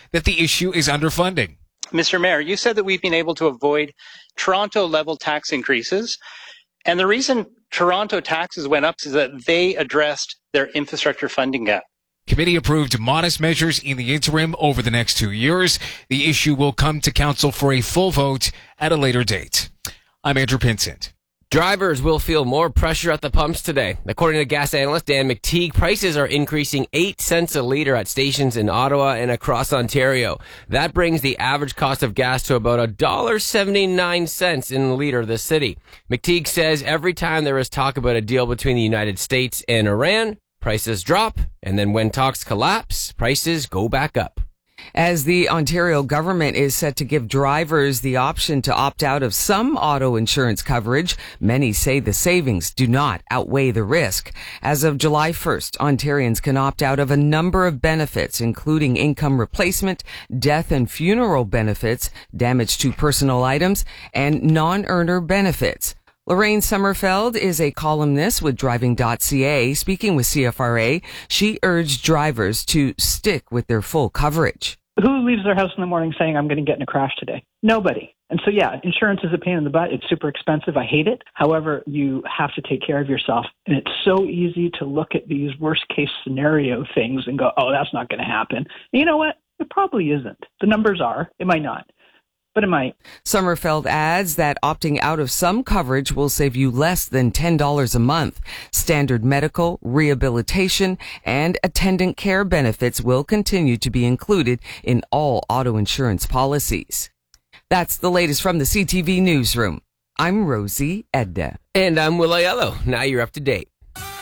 that the issue is underfunding. Mr. Mayor, you said that we've been able to avoid Toronto-level tax increases. And the reason Toronto taxes went up is that they addressed their infrastructure funding gap. Committee approved modest measures in the interim over the next 2 years. The issue will come to council for a full vote at a later date. I'm Andrew Pinsent. Drivers will feel more pressure at the pumps today. According to gas analyst Dan McTeague, prices are increasing 8 cents a litre at stations in Ottawa and across Ontario. That brings the average cost of gas to about $1.79 in a litre this city. McTeague says every time there is talk about a deal between the United States and Iran, prices drop, and then when talks collapse, prices go back up. As the Ontario government is set to give drivers the option to opt out of some auto insurance coverage, many say the savings do not outweigh the risk. As of July 1st, Ontarians can opt out of a number of benefits, including income replacement, death and funeral benefits, damage to personal items, and non-earner benefits. Lorraine Sommerfeld is a columnist with Driving.ca. Speaking with CFRA, she urged drivers to stick with their full coverage. Who leaves their house in the morning saying, I'm going to get in a crash today? Nobody. And so, yeah, insurance is a pain in the butt. It's super expensive. I hate it. However, you have to take care of yourself. And it's so easy to look at these worst case scenario things and go, oh, that's not going to happen. And you know what? It probably isn't. The numbers are. It might not. But it might. Sommerfeld adds that opting out of some coverage will save you less than $10 a month. Standard medical, rehabilitation, and attendant care benefits will continue to be included in all auto insurance policies. That's the latest from the CTV Newsroom. I'm Rosie Edda. And I'm Will Aiello. Now you're up to date.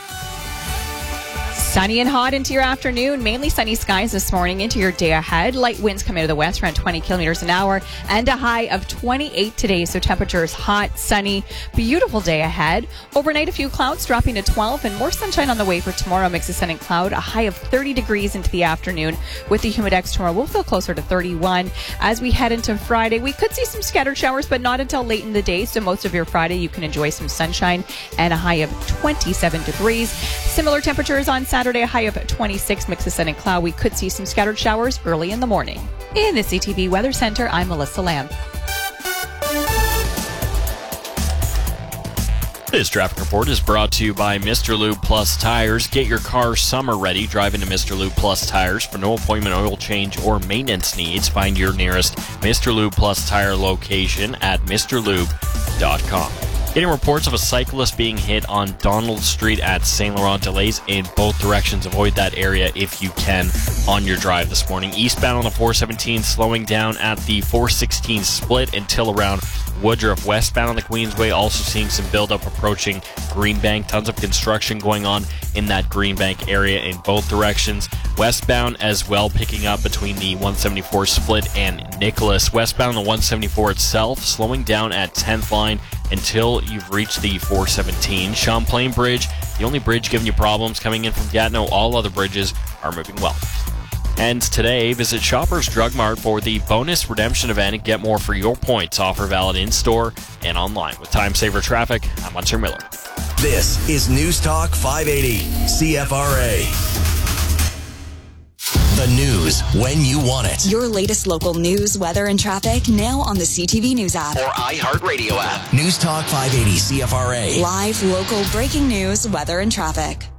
Sunny and hot into your afternoon. Mainly sunny skies this morning into your day ahead. Light winds coming out of the west around 20 kilometers an hour and a high of 28 today. So temperatures hot, sunny, beautiful day ahead. Overnight, a few clouds dropping to 12 and more sunshine on the way for tomorrow. Mix of sun and cloud. A high of 30 degrees into the afternoon. With the humidex tomorrow, we'll feel closer to 31. As we head into Friday, we could see some scattered showers, but not until late in the day. So most of your Friday, you can enjoy some sunshine and a high of 27 degrees. Similar temperatures on Saturday, a high of 26, mix of sun and cloud. We could see some scattered showers early in the morning. In the CTV Weather Center, I'm Melissa Lamb. This traffic report is brought to you by Mr. Lube Plus Tires. Get your car summer ready. Drive into Mr. Lube Plus Tires for no appointment oil change or maintenance needs. Find your nearest Mr. Lube Plus Tire location at mrlube.com. Getting reports of a cyclist being hit on Donald Street at St. Laurent. Delays in both directions. Avoid that area if you can on your drive this morning. Eastbound on the 417, slowing down at the 416 split until around Woodruff. Westbound on the Queensway, also seeing some buildup approaching Greenbank. Tons of construction going on in that Greenbank area in both directions. Westbound as well, picking up between the 174 split and Nicholas. Westbound on the 174 itself, slowing down at 10th line until you've reached the 417. Champlain Bridge, the only bridge giving you problems coming in from Gatineau. All other bridges are moving well. And today, visit Shoppers Drug Mart for the bonus redemption event and get more for your points. Offer valid in-store and online. With time saver traffic, I'm Hunter Miller. This is News Talk 580, CFRA. The news when you want it. Your latest local news, weather, and traffic now on the CTV News app or iHeartRadio app. News Talk 580, CFRA. Live, local, breaking news, weather, and traffic.